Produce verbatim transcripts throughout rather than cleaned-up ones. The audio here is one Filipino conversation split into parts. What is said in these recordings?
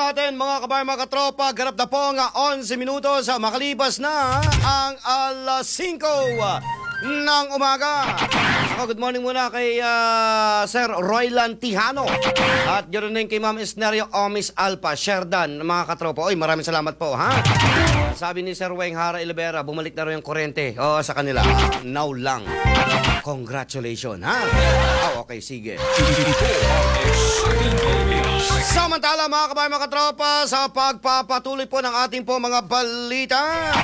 natin mga kabayan, mga katropa. Ganap na po ang eleven minutos makalipas na ang alas singko ng umaga. Ako, good morning muna kay uh, Sir Roylan Tijano. At ganoon din kay Ma'am Esnerio Omis Alpa Sherdan, mga katropa. Oy, maraming salamat po, ha? Sabi ni Sir Weng Hara Ilabera, bumalik na rin yung kuryente. Oo, sa kanila. Now lang. Congratulations, ha? Oh, okay, sige. Samantala, mga kabayan, mga katropa, sa pagpapatuloy po ng ating po mga balita,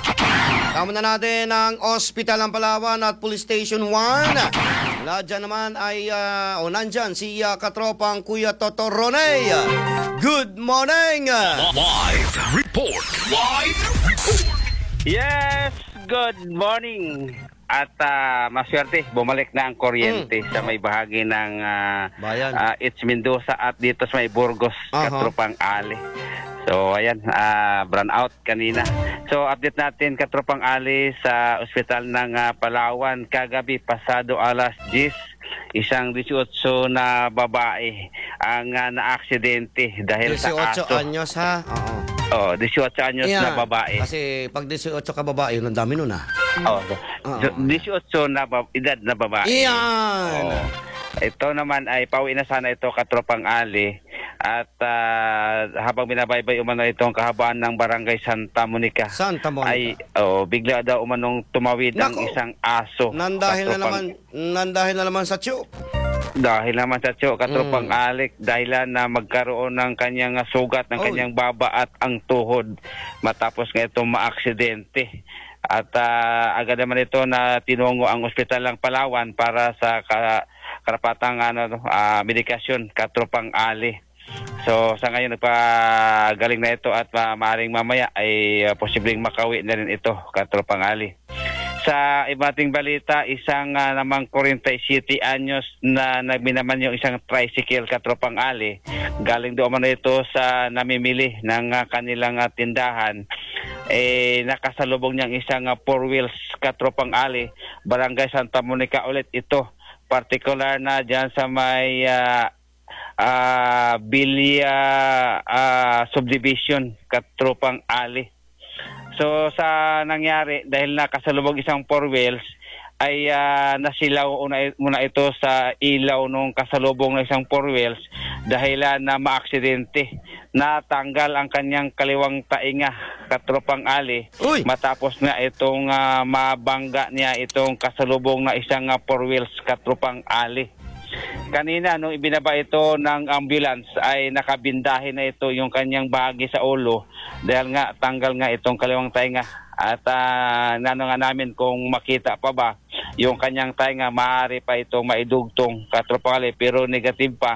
tama na natin ang Ospital ng Palawan at Police Station one. Wala dyan naman ay, uh, o nandyan si uh, katropang Kuya Totorone. Good morning! Live report! Live report! Yes, good morning. At uh, maswerte, bumalik na ang kuryente mm. sa may bahagi ng uh, Bayan. Uh, It's Mendoza at dito sa may Burgos, uh-huh. Katropang Ali. So ayan, uh, brown out kanina. So update natin Katropang Ali sa ospital ng uh, Palawan kagabi pasado alas diyes. Isang eighteen na babae ang uh, na-aksidente dahil sa aso. eighteen anyos, ha? Oo. Oh, eighteen anyos yeah. na babae. Kasi pag eighteen ka babae, yun ang dami nun, ha? Oh, eighteen na ba- edad na babae. Iyan! Oh. Ito naman ay pauwi na sana ito Katropang Ali. At uh, habang binabaybay umano itong kahabaan ng barangay Santa Monica, Santa Monica. ay oh, bigla daw umanong tumawid ang Nako. isang aso. Nandahil na Katropang- naman, nandahil na naman sa tiyo. Dahil naman sa tiyo, Katropang Mm. Alik, dahilan na magkaroon ng kanyang sugat ng Oy. kanyang baba at ang tuhod matapos nga itong maaksidente. At uh, agad naman ito na tinungo ang ospital ng Palawan para sa ka- karapatang ano, uh, medikasyon, Katropang Ali. So sa ngayon nagpagaling na ito at uh, maaaring mamaya ay uh, posibleng makawi na rin ito, Katropang Ali. Sa ibating balita, isang uh, namang forty-seven anyos na nagminaman yung isang tricycle, Katropang Ali. Galing doon man ito sa namimili ng uh, kanilang uh, tindahan. Eh, nakasalubong niyang isang uh, four wheels, Katropang Ali, barangay Santa Monica ulit ito. Particular na dyan sa may uh, uh, Bilya uh, subdivision, Katropang Ali. So sa nangyari, dahil nakasalubong isang four wheels, ay uh, nasilaw una, muna ito sa ilaw nung kasalubong ng isang four wheels dahilan na maaksidente. Natanggal ang kanyang kaliwang tainga, Katropang Ali, Uy! matapos nga itong uh, mabangga niya itong kasalubong na isang uh, four wheels, Katropang Ali. Kanina nung ibinaba ito ng ambulance ay nakabindahin na ito yung kanyang bahagi sa ulo dahil nga tanggal nga itong kaliwang tainga. At uh, nano nga namin kung makita pa ba yung kanyang tainga, maaari pa itong maidugtong, Katropang Ali, pero negative pa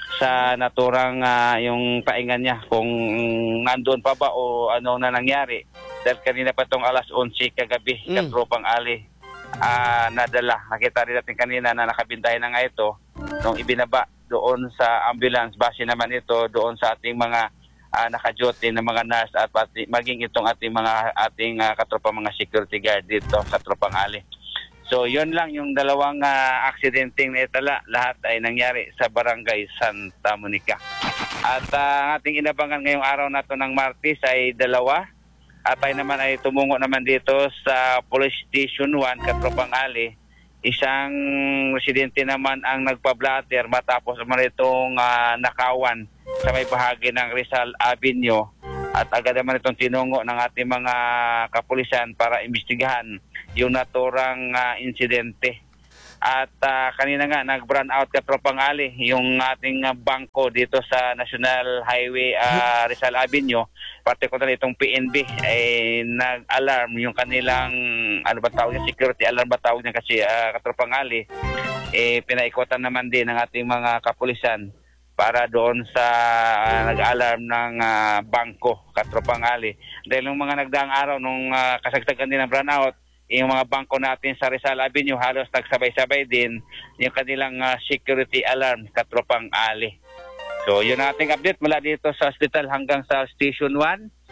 sa naturang uh, yung tainga niya kung nandoon pa ba o ano na nangyari. Dahil kanina pa itong alas eleven kagabi, mm. Katropang Ali, uh, nadala. Nakita rin natin kanina na nakabindahin na nga ito nung ibinaba doon sa ambulance. Base naman ito doon sa ating mga uh, naka-duty na mga nurse at pati, maging itong ating mga ating uh, katropang mga security guard dito, Katropang Ali. So yun lang yung dalawang uh, aksidenteng naitala, lahat ay nangyari sa barangay Santa Monica. At uh, ang ating inabangan ngayong araw na to ng Martes ay dalawa. At tayo naman ay tumungo naman dito sa Police Station one, Katropang Ali. Isang residente naman ang nagpa-blatter matapos naman itong uh, nakawan sa may bahagi ng Rizal Avenue. At agad naman itong tinungo ng ating mga kapulisan para imbestigahan yung naturang uh, insidente. At uh, kanina nga nag-brown out, Katropang Ali, yung ating uh, bangko dito sa National Highway uh, Rizal Avenue, particular itong P N B, ay nag-alarm yung kanilang, ano ba tawag niya, security alarm ba tawag niya kasi, uh, Katropang Ali, eh, pinaikutan naman din ng ating mga kapulisan para doon sa uh, nag-alarm ng uh, bangko, Katropang Ali. Dahil yung mga nagdaang araw, nung uh, kasagsagan din ng brownout, yung mga bangko natin sa Rizal Avenue, halos nagsabay-sabay din yung kanilang uh, security alarm, Katropang Ali. So yun ang ating update mula dito sa hospital hanggang sa Station one.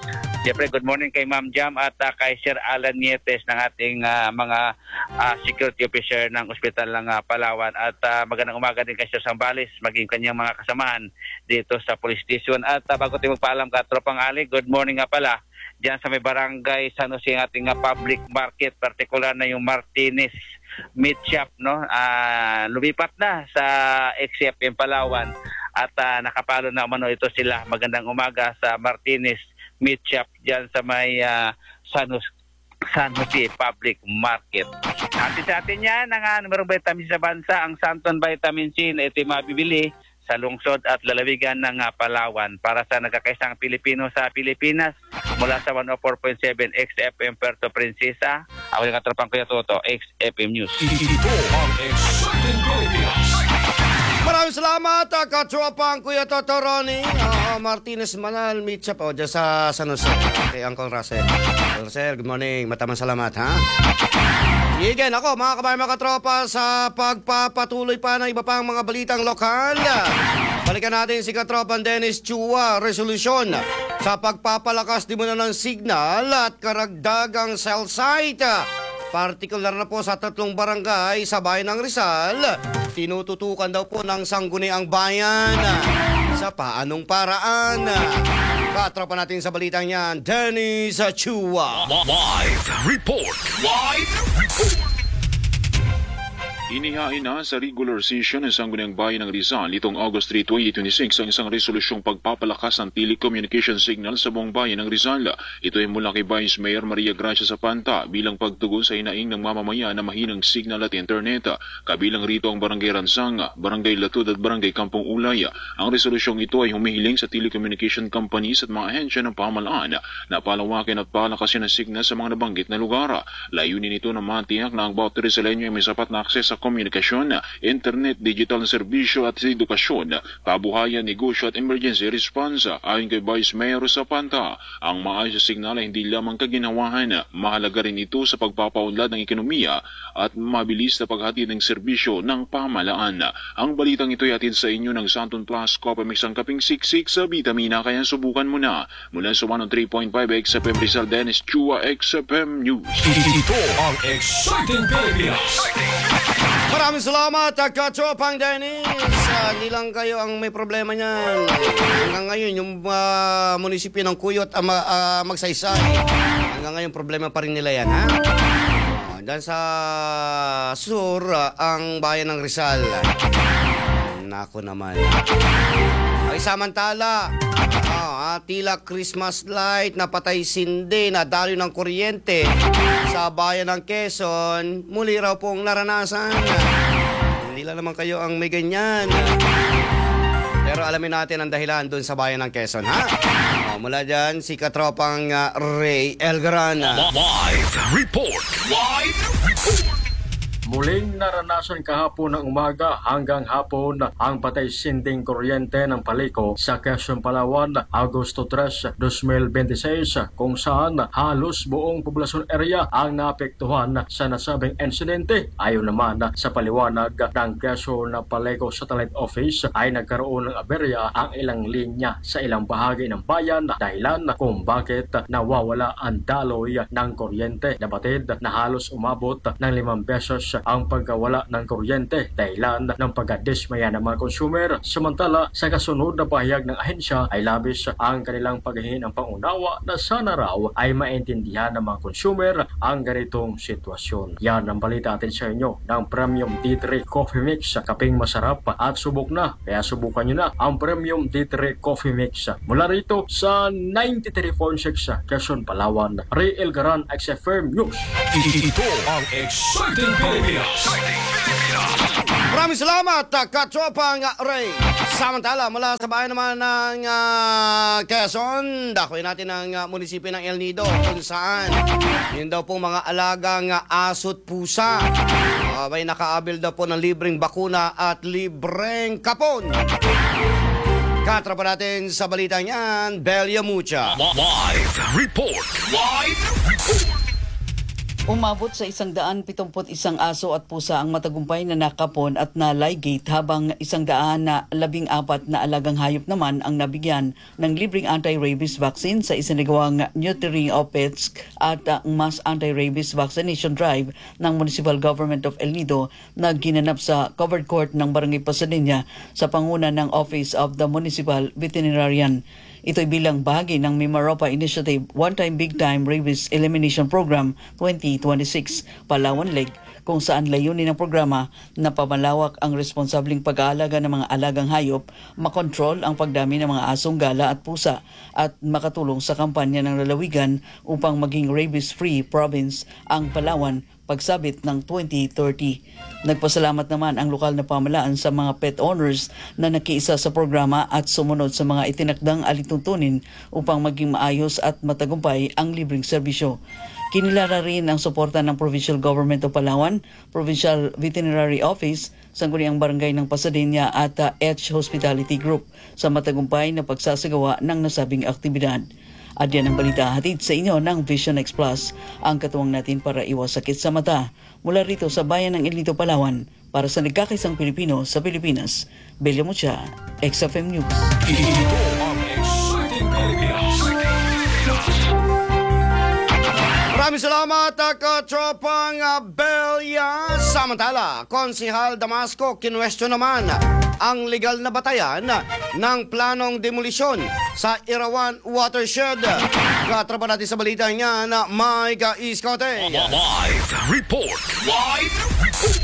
Siyempre, good morning kay Ma'am Jam at uh, kay Sir Alan Nietes ng ating uh, mga uh, security officer ng Ospital ng uh, Palawan. At uh, magandang umaga din kay Sir Sambales, maging kanyang mga kasamahan dito sa police station. At uh, bago tayo magpaalam ka, Tropang Ali, good morning nga pala diyan sa may barangay San Jose, ang ating uh, public market, particular na yung Martinez Meat Shop, no? Uh, lumipat na sa X C F M Palawan at uh, nakapalo na umano ito sila. Magandang umaga sa Martinez Meat Shop diyan sa may uh, San Jose, San Jose Public Market. Atin sa atin yan ang uh, numero vitamin sa bansa, ang Santon Vitamin C na ito mabibili sa lungsod at lalawigan ng uh, Palawan para sa nagkakaisang Pilipino sa Pilipinas mula sa one oh four point seven X F M Puerto Princesa. Ako yung katropang Kuya Toto, X F M News. Ito ang Exciting Pilipinas. Maraming salamat, uh, katropang Kuya Toto Ronnie. Uh, Martinez Manal, meet siya po dyan sa San Jose. Kay Uncle Russell. Uncle Russell, good morning. Matamang salamat, ha? Again, ako, mga kabayan, mga katropa, sa pagpapatuloy pa ng iba pang mga balitang lokal. Balikan natin si Katropang Dennis Chua, resolusyon sa pagpapalakas di muna ng signal at karagdagang cell site. Partikular na po sa tatlong barangay sa bayan ng Rizal, tinututukan daw po ng sangguniang bayan. Sa paanong paraan? Katropa natin sa balitang yan, Dennis Chua. Live report. Live report. Inihain na sa regular session ng Sangguniang Bayan ng Rizal nitong August third, twenty twenty-six ang isang resolusyong pagpapalakas ng telecommunication signal sa buong bayan ng Rizal. Ito ay mula kay Vice Mayor Maria Gracia Zapanta bilang pagtugon sa hinaing ng mamamayan na mahinang signal at internet. Kabilang rito ang Barangay Ransang, Barangay Latud at Barangay Kampong Ulay. Ang resolusyong ito ay humihiling sa telecommunication companies at mga ahensya ng pamahalaan na palawakin at palakasin ang signal sa mga nabanggit na lugar. Layunin nito na matiyak na ang bawat Rizaleño ay may sapat na akses sa komunikasyon, internet, digital na serbisyo at edukasyon, kabuhayan, negosyo at emergency response. Ayon kay Vice Mayor Zapanta, ang maayos na signal ay hindi lamang kaginawahan, mahalaga rin ito sa pagpapaunlad ng ekonomiya at mabilis na paghatid ng serbisyo ng pamahalaan. Ang balitang ito ay atid sa inyo ng Santon Plus Copamix ang kaping siksik sa vitamina, kaya subukan mo na. Mula sa one oh three point five X F M Rizal, Dennis Chua, X F M News. Ito ang Exciting Pilipinas. Maraming salamat, katropang Dennis. Uh, hindi lang kayo ang may problema niyan. Hanggang ngayon, yung uh, munisipyo ng Kuyot uh, ma- uh, magsaysay. Hanggang ngayon, problema pa rin nila yan, ha? Uh, dahil sa sur, uh, ang bayan ng Rizal. Nako naman. Ay samantala, uh, tila Christmas light na patay sindi na daloy ng kuryente sa bayan ng Quezon, muli raw pong naranasan. Hindi lang naman kayo ang may ganyan. Pero alamin natin ang dahilan doon sa bayan ng Quezon, ha? O, mula dyan, si katropang uh, Ray Elgran. Live report. Live report. Muling naranasan kahapon ng umaga hanggang hapon ang patay sinding kuryente ng Paliko sa Quezon, Palawan, Agosto tres, twenty twenty-six, kung saan halos buong poblasyon area ang naapektuhan sa nasabing insidente. Ayon naman sa paliwanag ng Quezon Paliko Satellite Office ay nagkaroon ng aberya ang ilang linya sa ilang bahagi ng bayan, dahilan kung bakit nawawala ang daloy ng kuryente. Nabatid na halos umabot ng limang beses ang pagkawala ng kuryente dahilan ng pagkadismaya ng mga consumer. Samantala, sa kasunod na pahayag ng ahensya ay labis ang kanilang paghihingi ng pangunawa na sana raw ay maintindihan ng mga consumer ang ganitong sitwasyon. Yan ang balita atin sa inyo ng Premium D three Coffee Mix. Kaping masarap at subok na, kaya subukan nyo na ang Premium D three Coffee Mix. Mula rito sa ninety-three point six Quezon, Palawan, Ray Elgaran, X F M News. Ito ang Exciting Pilipinas. Maraming salamat, katropang Ray. Samantala, mula sa bayan naman ng uh, Quezon, dakwin natin ang uh, munisipyo ng El Nido kung saan yun daw po mga alagang uh, aso't pusa. Uh, may nakaabil daw po ng libreng bakuna at libreng kapon. Katropa natin sa balitang yan, Belia Mucha. Live report. Live report. Umabot sa isang daan pitumput isang aso at pusa ang matagumpay na nakapon at na-ligate habang isang daan na labing apat na alagang hayop naman ang nabigyan ng libreng anti-rabies vaccine sa isinagawang neutering of pets at uh, mass anti-rabies vaccination drive ng Municipal Government of El Nido na ginanap sa covered court ng Barangay Pasadena sa panguna ng Office of the Municipal Veterinarian. Ito'y bilang bahagi ng Mimaropa Initiative One Time Big Time Rabies Elimination Program twenty twenty-six Palawan Leg, kung saan layunin ng programa na pamalawak ang responsabling pag-aalaga ng mga alagang hayop, makontrol ang pagdami ng mga asong gala at pusa at makatulong sa kampanya ng lalawigan upang maging rabies-free province ang Palawan pagsabit ng twenty thirty. Nagpasalamat naman ang lokal na pamahalaan sa mga pet owners na nakiisa sa programa at sumunod sa mga itinakdang alituntunin upang maging maayos at matagumpay ang libreng serbisyo. Kinilala rin ang suporta ng Provincial Government of Palawan, Provincial Veterinary Office, Sangguniang Barangay ng Pasadena at uh, Edge Hospitality Group sa matagumpay na pagsasagawa ng nasabing aktibidad. At yan ang balita hatid sa inyo ng Vision X Plus, ang katuwang natin para iwas sakit sa mata. Mula rito sa bayan ng El Nido, Palawan, para sa nagkakaisang Pilipino sa Pilipinas, Belia Mucha, X F M News. Ito ang Exciting Pilipinas. Maraming salamat, uh, katropang uh, Belia. Samantala, Konsehal Damasco kinwestiyon naman ang legal na batayan ng planong demolisyon sa Irawan Watershed. Katropa natin sa balita niya na Mike Iskote. Live report. Live report.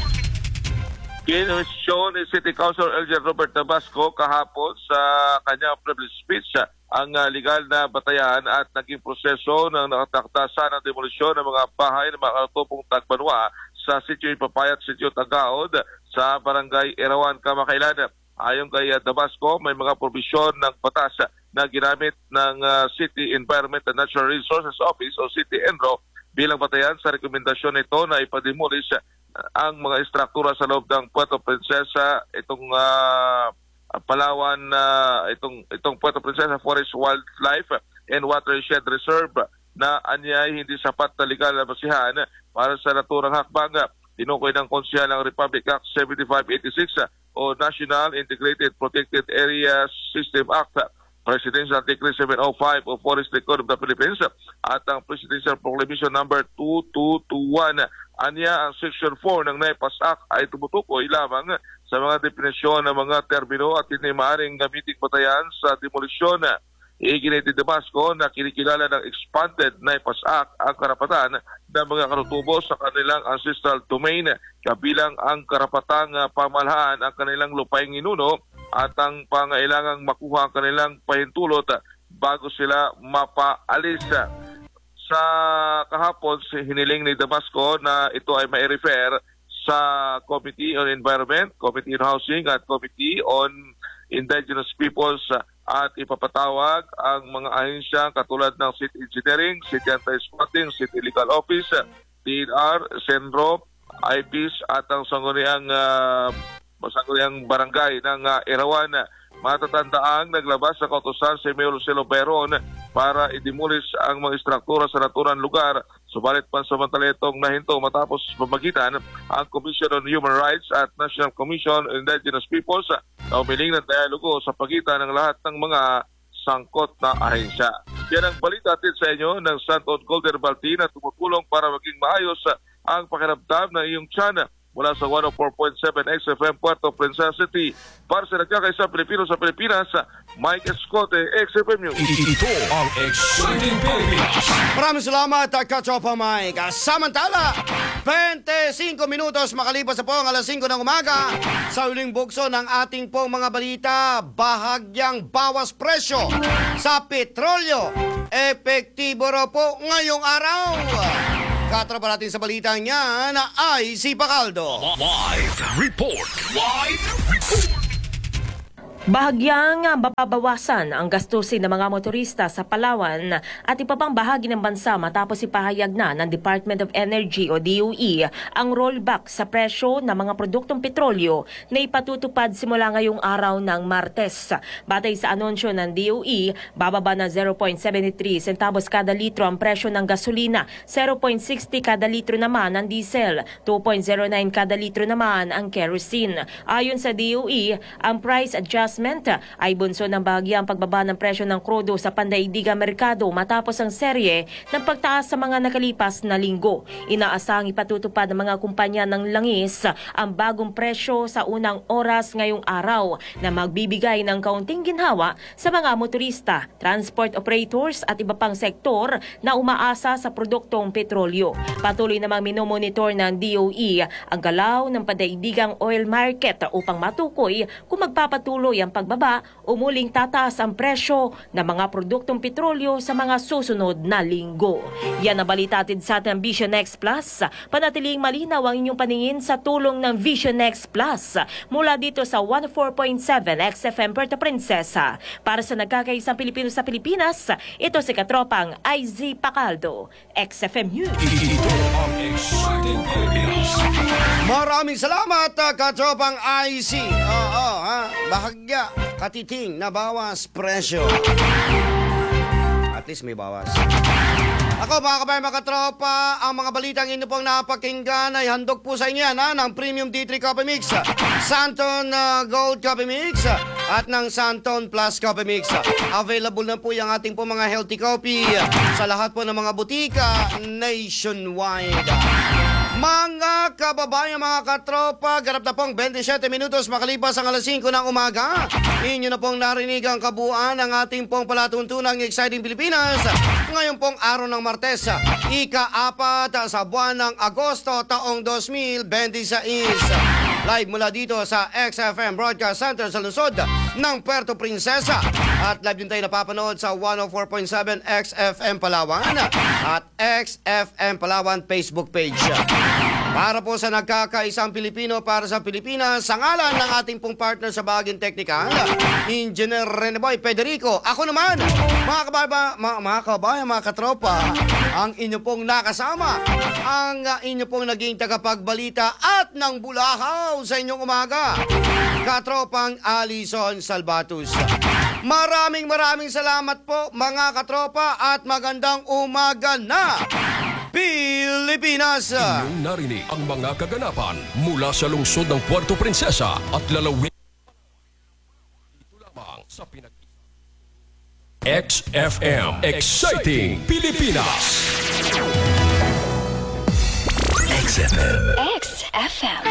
Kinwestiyon ni City Councilor Elger Robert Tabasco kahapon sa kanyang privilege speech ang uh, legal na batayan at naging proseso ng nakataktasan ng demolisyon ng mga bahay ng mga karutupong Tagbanwa sa Sitio Ipapayat, Sitio Tagaod sa Barangay Irawan, Kamakailan. Ayon kay uh, Tabasco, may mga probisyon ng batas na ginamit ng uh, City Environment and Natural Resources Office o City Enro bilang batayan sa rekomendasyon nito na ipademolish ang mga istruktura sa loob ng Puerto Princesa, itong uh, Palawan, uh, itong itong Puerto Princesa Forest Wildlife and Watershed Reserve na anyay hindi sapat na legal na basihan para sa naturang hakbang. Tinukoy ng konsehal ng Republic Act seventy-five eighty-six o National Integrated Protected Area System Act, Presidential Decree seven oh five o Forestry Code of the Philippines at ang Presidential Proclamation number two two two one. Anya, ang Section four ng NEPAS Act ay tumutukoy lamang sa mga definisyon ng mga termino at hindi maaaring gamiting batayan sa demolisyon. Iginit ni Damasco na kinikilala ng expanded NEPAS Act ang karapatan ng mga karutubo sa kanilang ancestral domain, kabilang ang karapatang pamalahaan ang kanilang lupaing inuno at ang pangailangang makuha ang kanilang pahintulot bago sila mapaalis. Sa kahapon, hiniling ni Damasco na ito ay mai-refer sa Committee on Environment, Committee on Housing at Committee on Indigenous Peoples at ipapatawag ang mga ahensya katulad ng City Engineering, City Anti-Squatting, City Legal Office, D N R, Senro, I P S at ang sangguniang uh, sangguniang barangay ng uh, Irawan. Matatandaang naglabas sa kautusan si Mayor Lucelo Peron para i-demolish ang mga istruktura sa naturang lugar. Subalit pansamantala itong nahinto matapos pamagitan ang Commission on Human Rights at National Commission on Indigenous Peoples na umiling ng dialogo sa pagitan ng lahat ng mga sangkot na ahensya. Yan ang balita atin sa inyo ng Santon Golden Balti na tumutulong para maging maayos ang pakiramdam ng iyong tiyan. Mula sa one oh four point seven X F M Puerto Princesa City. Para sa nagkakaisa Pilipino sa Pilipinas, Mike Escote, X F M News. Ito ang Exciting Pilipinas. Maraming salamat, katropa Mike. Samantala, twenty-five minutos makalipas sa po ang alas singko ng umaga. Sa uling bugso ng ating pong mga balita, bahagyang bawas presyo sa petrolyo. Epektibo raw po ngayong araw. Katropa natin sa balita niya na ay si Bacaldo. Live report. Live report. Bahagyang mapabawasan ang gastusin ng mga motorista sa Palawan at iba pang bahagi ng bansa matapos ipahayag na ng Department of Energy o D O E ang rollback sa presyo ng mga produktong petrolyo na ipatutupad simula ngayong araw ng Martes. Batay sa anunsyo ng D O E, bababa na zero point seven three centavos kada litro ang presyo ng gasolina, zero point six zero kada litro naman ang diesel, two point zero nine kada litro naman ang kerosene. Ayon sa D O E, ang price adjustment ay bunso ng bahagyang pagbaba ng presyo ng krudo sa pandaigdigang merkado matapos ang serye ng pagtaas sa mga nakalipas na linggo. Inaasahang ipatutupad ng mga kumpanya ng langis ang bagong presyo sa unang oras ngayong araw na magbibigay ng kaunting ginhawa sa mga motorista, transport operators at iba pang sektor na umaasa sa produktong petrolyo. Patuloy namang minomonitor ng D O E ang galaw ng pandaigdigang oil market upang matukoy kung magpapatuloy ang pagbaba o muling tataas ang presyo ng mga produktong petrolyo sa mga susunod na linggo. Yan ang balitatid sa ating Vision X Plus. Panatiling malinaw ang inyong paningin sa tulong ng Vision X Plus mula dito sa one oh four point seven X F M Puerto Princesa. Para sa nagkakaisang Pilipino sa Pilipinas, ito si Katropang I Z Pacaldo, X F M News. Ito ang Exciting Pilipinas. Maraming salamat, uh, Katropang I C. Oo, ha? Bahagya, katiting na bawas presyo. At least may bawas. Ako mga kabayan, mga katropa, ang mga balitang inyo pong napakinggan ay handog po sa inyo yan, ha, ng Premium D three Coffee Mix, Santon uh, Gold Coffee Mix, at ng Santon Plus Coffee Mix. Available na po yung ating po mga healthy coffee sa lahat po ng mga butika nationwide. Mga kababayan, mga katropa, ganap na pong twenty-seven minutos makalipas ang alas singko ng umaga. Inyo na pong narinig ang kabuuan ng ating pong palatuntunang Exciting Pilipinas. Ngayon pong araw ng Martes, ika-apat sa buwan ng Agosto taong twenty twenty-six. Live mula dito sa X F M Broadcast Center sa lungsod ng Puerto Princesa. At live din tayo napapanood sa one oh four point seven X F M Palawan at X F M Palawan Facebook page. Para po sa nagkakaisang Pilipino para sa Pilipinas, sa ngalan ng ating pong partner sa bahaging teknikal, Engineer Reneboy Federico. Ako naman, mga kababayan, mga, mga kababayan, mga katropa, ang inyo pong nakasama, ang uh, inyo pong naging tagapagbalita at ng bulahaw sa inyong umaga, Katropang Alison Salvatus. Maraming maraming salamat po mga katropa at magandang umaga na Pilipinas! Inyong narinig ang mga kaganapan mula sa lungsod ng Puerto Princesa at lalawin dito lamang sa pinag X F M Exciting Pilipinas. X F M. X F M.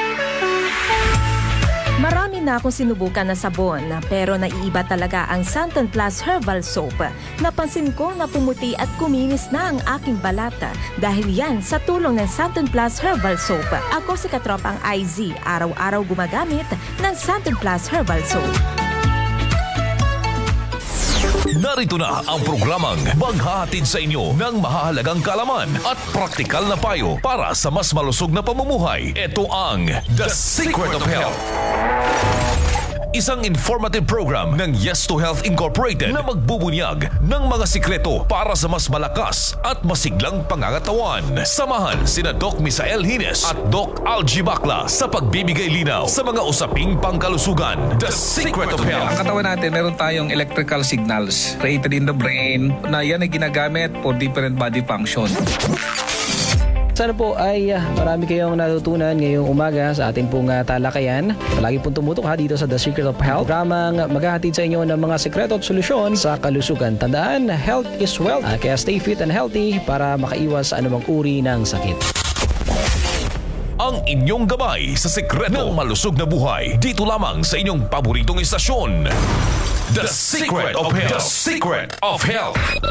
Marami na akong sinubukan na sabon pero naiiba talaga ang Santon Plus Herbal Soap. Napansin ko na pumuti at kuminis na ang aking balat dahil yan sa tulong ng Santon Plus Herbal Soap. Ako si Katropang I Z, araw-araw gumagamit ng Santon Plus Herbal Soap. Narito na ang programang maghahatid sa inyo ng mahahalagang kalaman at praktikal na payo para sa mas malusog na pamumuhay. Ito ang The Secret of Health. Isang informative program ng Yes to Health Incorporated na magbubunyag ng mga sikreto para sa mas malakas at masiglang pangangatawan. Samahan sina Doc Misael Hines at Doc Algie Bacla sa pagbibigay linaw sa mga usaping pangkalusugan. The Secret of Health. Ang katawan natin, meron tayong electrical signals created in the brain na yan ay ginagamit for different body function. Sana po ay uh, marami kayong natutunan ngayong umaga sa ating pong uh, talakayan. Palagi pong tumutok ha dito sa The Secret of Health. Programang maghahatid sa inyo ng mga sekreto at solusyon sa kalusugan. Tandaan, health is wealth. Uh, kaya stay fit and healthy para makaiwas sa anumang uri ng sakit. Ang inyong gabay sa sekreto ng malusog na buhay dito lamang sa inyong paboritong istasyon. The Secret of Health. The Secret of Health.